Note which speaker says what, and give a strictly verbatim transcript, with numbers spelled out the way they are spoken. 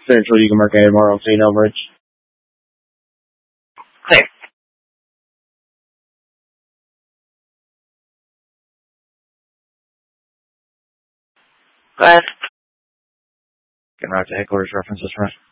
Speaker 1: Central, you can mark ahead more on Saint Elbridge.
Speaker 2: Clear. Go ahead.
Speaker 1: Getting right to headquarters, reference this run.